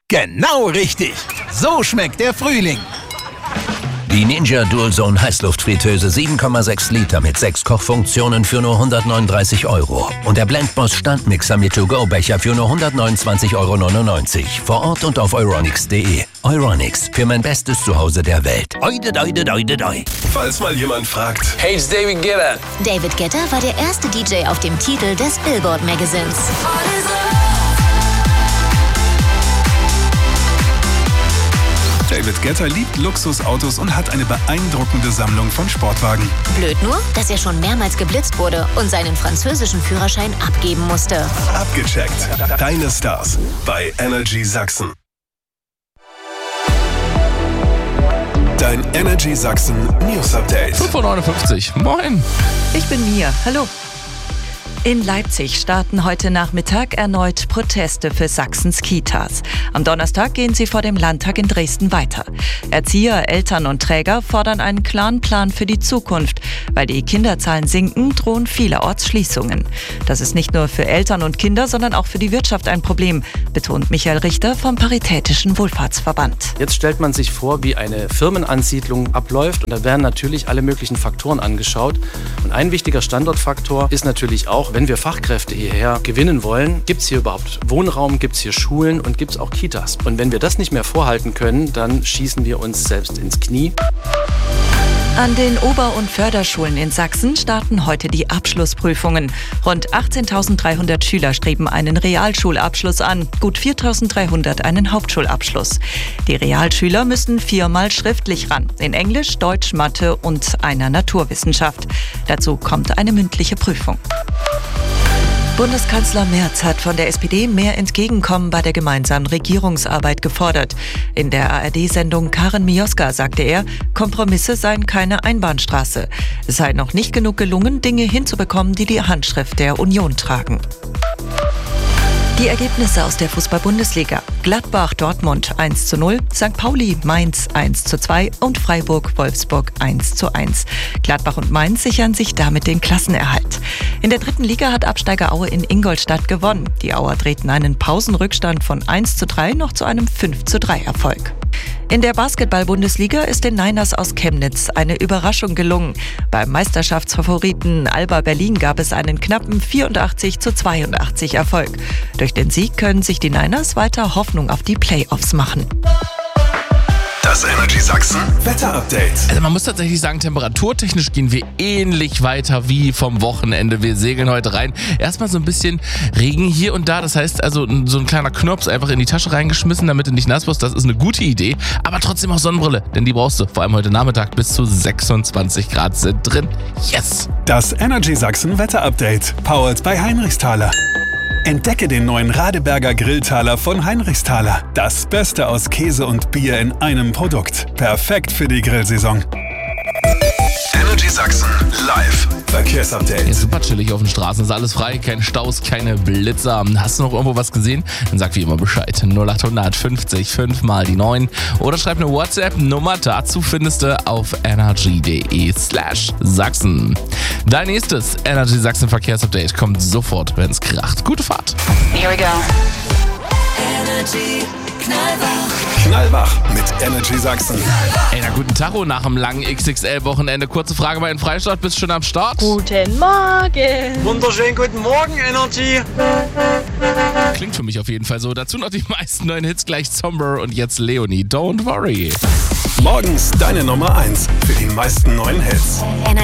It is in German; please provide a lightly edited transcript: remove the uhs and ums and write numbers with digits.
Genau richtig. So schmeckt der Frühling. Die Ninja DualZone Heißluftfritteuse 7,6 Liter mit 6 Kochfunktionen für nur 139 €. Und der Blendboss Standmixer mit To-Go-Becher für nur 129,99 € vor Ort und auf euronics.de. Euronics, für mein bestes Zuhause der Welt. Oide, doide, doide, doi. Falls mal jemand fragt. Hey, it's David Guetta. David Guetta war der erste DJ auf dem Titel des Billboard Magazins. David Guetta liebt Luxusautos und hat eine beeindruckende Sammlung von Sportwagen. Blöd nur, dass er schon mehrmals geblitzt wurde und seinen französischen Führerschein abgeben musste. Abgecheckt. Deine Stars bei Energy Sachsen. Dein Energy Sachsen News Update. 5:59 Uhr. Moin. Ich bin Mia. Hallo. In Leipzig starten heute Nachmittag erneut Proteste für Sachsens Kitas. Am Donnerstag gehen sie vor dem Landtag in Dresden weiter. Erzieher, Eltern und Träger fordern einen klaren Plan für die Zukunft. Weil die Kinderzahlen sinken, drohen vielerorts Schließungen. Das ist nicht nur für Eltern und Kinder, sondern auch für die Wirtschaft ein Problem, betont Michael Richter vom Paritätischen Wohlfahrtsverband. Jetzt stellt man sich vor, wie eine Firmenansiedlung abläuft und da werden natürlich alle möglichen Faktoren angeschaut. Und ein wichtiger Standortfaktor ist natürlich auch, wenn wir Fachkräfte hierher gewinnen wollen, gibt es hier überhaupt Wohnraum, gibt es hier Schulen und gibt es auch Kitas. Und wenn wir das nicht mehr vorhalten können, dann schießen wir uns selbst ins Knie. An den Ober- und Förderschulen in Sachsen starten heute die Abschlussprüfungen. Rund 18.300 Schüler streben einen Realschulabschluss an, gut 4.300 einen Hauptschulabschluss. Die Realschüler müssen 4-mal schriftlich ran, in Englisch, Deutsch, Mathe und einer Naturwissenschaft. Dazu kommt eine mündliche Prüfung. Bundeskanzler Merz hat von der SPD mehr Entgegenkommen bei der gemeinsamen Regierungsarbeit gefordert. In der ARD-Sendung Karen Mioska sagte er, Kompromisse seien keine Einbahnstraße. Es sei noch nicht genug gelungen, Dinge hinzubekommen, die die Handschrift der Union tragen. Die Ergebnisse aus der Fußball-Bundesliga. Gladbach, Dortmund 1:0, St. Pauli, Mainz 1:2 und Freiburg, Wolfsburg 1:1. Gladbach und Mainz sichern sich damit den Klassenerhalt. In der 3. Liga hat Absteiger Aue in Ingolstadt gewonnen. Die Auer drehten einen Pausenrückstand von 1:3 noch zu einem 5:3 Erfolg. In der Basketball-Bundesliga ist den Niners aus Chemnitz eine Überraschung gelungen. Beim Meisterschaftsfavoriten Alba Berlin gab es einen knappen 84:82 Erfolg. Durch den Sieg können sich die Niners weiter Hoffnung auf die Playoffs machen. Das Energy Sachsen Wetter-Update. Also man muss tatsächlich sagen, temperaturtechnisch gehen wir ähnlich weiter wie vom Wochenende. Wir segeln heute rein. Erstmal so ein bisschen Regen hier und da. Das heißt also so ein kleiner Knops einfach in die Tasche reingeschmissen, damit du nicht nass wirst. Das ist eine gute Idee. Aber trotzdem auch Sonnenbrille, denn die brauchst du. Vor allem heute Nachmittag bis zu 26 Grad sind drin. Yes! Das Energy Sachsen Wetter-Update. Powered by Heinrichsthaler. Entdecke den neuen Radeberger Grilltaler von Heinrichsthaler. Das Beste aus Käse und Bier in einem Produkt. Perfekt für die Grillsaison. Energy Sachsen live. Verkehrsupdate. Ist super chillig auf den Straßen, ist alles frei, keine Staus, keine Blitzer. Hast du noch irgendwo was gesehen? Dann sag wie immer Bescheid. 0800 50 5 mal die 9 oder schreib eine WhatsApp-Nummer. Dazu findest du auf energy.de/Sachsen. Dein nächstes Energy Sachsen Verkehrsupdate kommt sofort, wenn es kracht. Gute Fahrt. Here we go. Energy Knallwach. Knallwach mit Energy Sachsen. Ey, na guten Tacho nach dem langen XXL-Wochenende. Kurze Frage bei den Freistadt, bist du schon am Start? Guten Morgen. Wunderschönen guten Morgen, Energy. Klingt für mich auf jeden Fall so. Dazu noch die meisten neuen Hits, gleich Somber und jetzt Leonie. Don't worry. Morgens deine Nummer 1 für die meisten neuen Hits. Energy